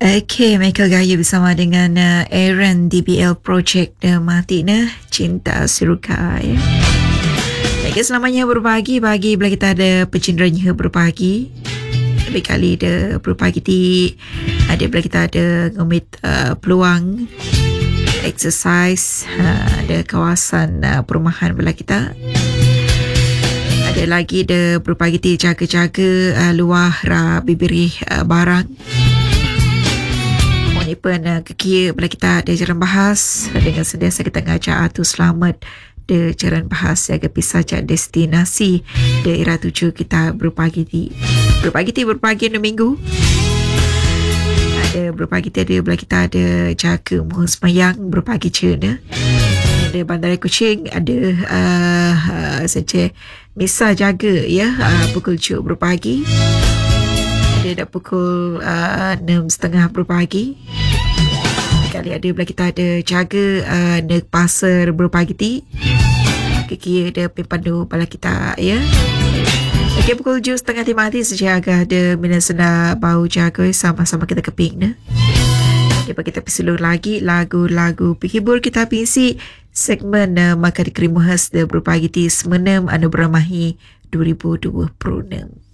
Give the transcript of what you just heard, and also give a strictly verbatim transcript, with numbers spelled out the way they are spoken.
Okey, Michael Gaya bersama dengan uh, Aaron D B L Project uh, Matina Cinta Seruka ya. Baik, selamanya berbagi bagi bila kita ada pencinderanya berbagi. Lebih kali ada berbagi di ada bila kita ada ngomit uh, peluang exercise, uh, ada kawasan uh, perumahan bila kita. Ada lagi ada berbagi di jaga-jaga uh, luar uh, bibiri uh, barang. Ini pun uh, kekia bila kita ada jalan bahas dengan sentiasa kita ngajak Atu Selamat de jalan bahas jaga pisah jak destinasi daerah tuju kita berbagi di berbagi di berbagi no minggu. Ada berbagi di ada bila kita ada jaga mohon semayang berbagi cena. Ada Bandar Kuching, ada uh, uh, saja misal jaga ya uh, pukul tujuh berbagi. Ada dah pukul uh, enam tiga puluh berbagi. Kali ada bila kita ada jaga uh, nek pasar berbagi ti. Kiki ada pepandu bala kita ya. Okey, pukul tujuh tiga puluh mati sejaga ada mina senda bau jaga sama-sama kita keping ne. Okey, kita perlu lagi lagu-lagu penghibur kita pingsi segmen uh, maka dikerimu khas berbagi ti semenem anu beramahi dua ribu dua puluh enam.